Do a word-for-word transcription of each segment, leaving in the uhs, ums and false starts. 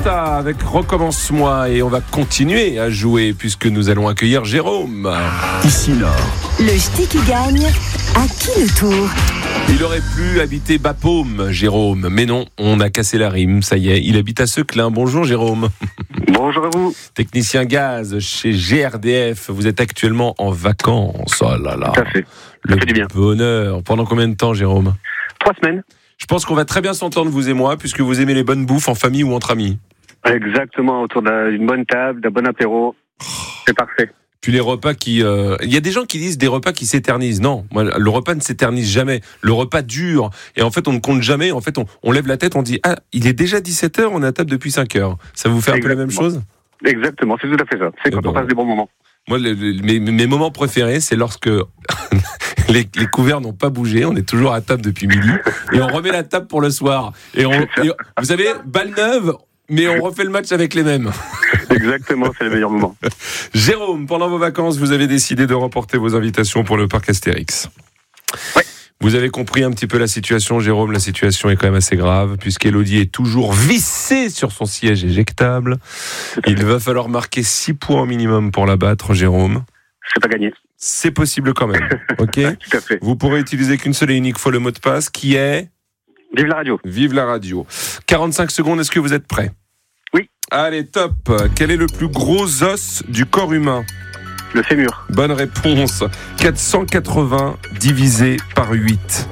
Costa avec Recommence-moi et on va continuer à jouer puisque nous allons accueillir Jérôme. Ici Nord. Le ch'ti qui gagne, à qui le tour ? Il aurait pu habiter Bapaume, Jérôme, mais non, on a cassé la rime, ça y est, il habite à Seclin. Bonjour Jérôme. Bonjour à vous. Technicien gaz chez G R D F, vous êtes actuellement en vacances. Oh là là. Tout à fait. Le Ça fait du bien. bonheur. Pendant combien de temps Jérôme ? Trois semaines. Je pense qu'on va très bien s'entendre vous et moi puisque vous aimez les bonnes bouffes en famille ou entre amis. Exactement, autour d'une bonne table, d'un bon apéro. C'est parfait. Puis les repas qui... Il euh... y a des gens qui disent des repas qui s'éternisent. Non, moi, le repas ne s'éternise jamais. Le repas dure. Et en fait, on ne compte jamais. En fait, on, on lève la tête, on dit « Ah, il est déjà dix-sept heures, on est à table depuis cinq heures. » Ça vous fait un Exactement. peu la même chose ? Exactement, c'est tout à fait ça. C'est Eh quand ben, on passe des bons moments. Moi, les, les, mes, mes moments préférés, c'est lorsque les, les couverts n'ont pas bougé. On est toujours à table depuis midi. Et on remet la table pour le soir. Et, on, et vous savez, balle neuve, mais on refait le match avec les mêmes. Exactement, c'est les meilleurs moments. Jérôme, pendant vos vacances, vous avez décidé de remporter vos invitations pour le parc Astérix. Ouais. Vous avez compris un petit peu la situation, Jérôme. La situation est quand même assez grave, puisqu'Élodie est toujours vissée sur son siège éjectable. Il va falloir marquer six points au minimum pour la battre, Jérôme. C'est pas gagné. C'est possible quand même, ok ? Tout à fait. Vous pourrez utiliser qu'une seule et unique fois le mot de passe, qui est... Vive la radio. Vive la radio. quarante-cinq secondes, est-ce que vous êtes prêts ? Oui. Allez, top. Quel est le plus gros os du corps humain ? Le fémur. Bonne réponse. quatre cent quatre-vingts divisé par huit.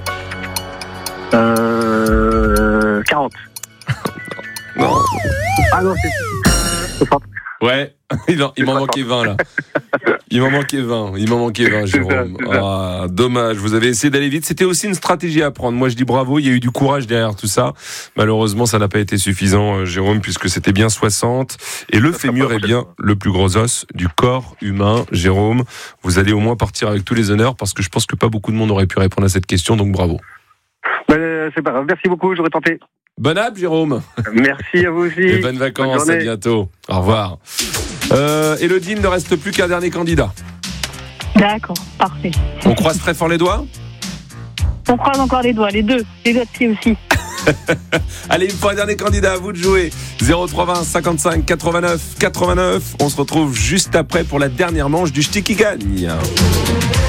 Euh... quarante. Non. Ah non, c'est... c'est fort. Ouais, il, en, il m'en manquait vingt là. Il m'en manquait vingt. Il m'en manquait vingt, C'est ça, Jérôme. c'est ça. Ah, dommage, vous avez essayé d'aller vite. C'était aussi une stratégie à prendre. Moi, je dis bravo. Il y a eu du courage derrière tout ça. Malheureusement, ça n'a pas été suffisant, euh, Jérôme, puisque c'était bien soixante. Et le fémur est bien le plus gros os du corps humain. Jérôme, vous allez au moins partir avec tous les honneurs parce que je pense que pas beaucoup de monde aurait pu répondre à cette question. Donc bravo. Ben, c'est pas grave. Merci beaucoup, j'aurais tenté. Bonne app, Jérôme. Merci à vous aussi. Et bonnes vacances, Bonne à bientôt. Au revoir. Euh, Élodie, il ne reste plus qu'un dernier candidat. D'accord, parfait. On croise très fort les doigts ? On croise encore les doigts, les deux, les doigts de pied aussi. Allez, une fois un dernier candidat, à vous de jouer. zéro trois vingt cinquante-cinq quatre-vingt-neuf quatre-vingt-neuf. On se retrouve juste après pour la dernière manche du ch'ti qui gagne.